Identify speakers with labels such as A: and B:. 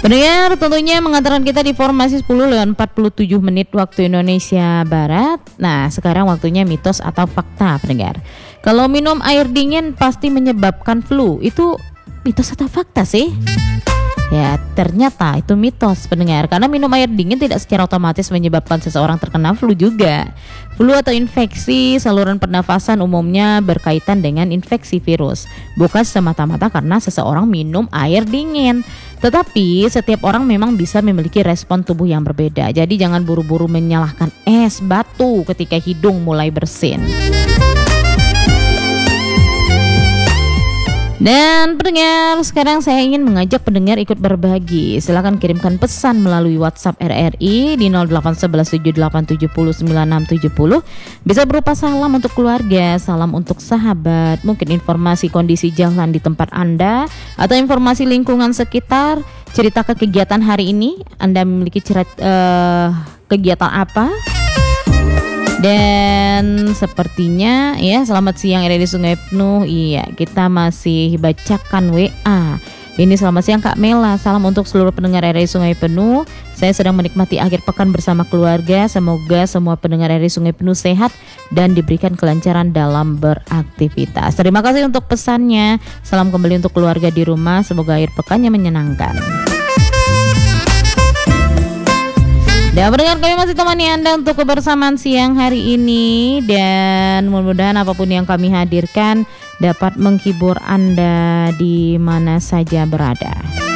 A: Pendengar, tentunya mengantarkan kita di formasi 10:47 waktu Indonesia Barat. Nah, sekarang waktunya mitos atau fakta, pendengar. Kalau minum air dingin pasti menyebabkan flu, itu mitos atau fakta sih? Ya, ternyata itu mitos, pendengar. Karena minum air dingin tidak secara otomatis menyebabkan seseorang terkena flu juga. Flu atau infeksi saluran pernafasan umumnya berkaitan dengan infeksi virus, bukan semata-mata karena seseorang minum air dingin. Tetapi setiap orang memang bisa memiliki respon tubuh yang berbeda. Jadi jangan buru-buru menyalahkan es batu ketika hidung mulai bersin. Dan pendengar, sekarang saya ingin mengajak pendengar ikut berbagi. Silakan kirimkan pesan melalui WhatsApp RRI di 081178709670. Bisa berupa salam untuk keluarga, salam untuk sahabat, mungkin informasi kondisi jalan di tempat Anda, atau informasi lingkungan sekitar. Ceritakan kegiatan hari ini, Anda memiliki kegiatan apa? Dan sepertinya ya, selamat siang RRI Sungai Penuh. Iya, kita masih bacakan WA. Ini selamat siang Kak Mela, salam untuk seluruh pendengar RRI Sungai Penuh. Saya sedang menikmati akhir pekan bersama keluarga. Semoga semua pendengar RRI Sungai Penuh sehat dan diberikan kelancaran dalam beraktivitas. Terima kasih untuk pesannya. Salam kembali untuk keluarga di rumah. Semoga akhir pekannya menyenangkan. Dan pendengar, kami masih temani Anda untuk kebersamaan siang hari ini. Dan mudah-mudahan apapun yang kami hadirkan dapat menghibur Anda di mana saja berada.